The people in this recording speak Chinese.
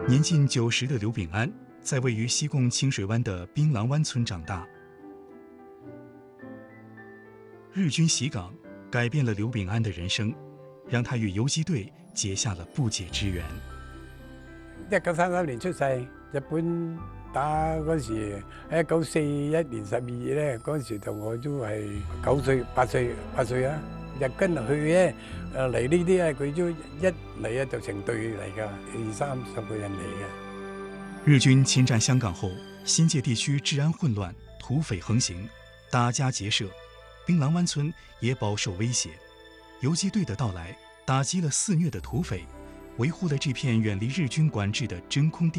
年近90的刘秉安，在位于西贡清水湾的槟榔湾村长大。日军袭港，改变了刘秉安的人生，让他与游击队结下了不解之缘。 1933年出世，日本打嗰時，1941年12月咧，嗰時同我都係9歲、8歲啊。日軍去咧，嚟呢啲咧，佢都一嚟啊就成隊嚟㗎，20-30個人嚟嘅。 日军侵占香港后，新界地區治安混亂，土匪橫行，打家劫舍，槟榔灣村也飽受威脅。游擊隊的到來，打擊了肆虐的土匪，維護了這片遠離日軍管制的真空地。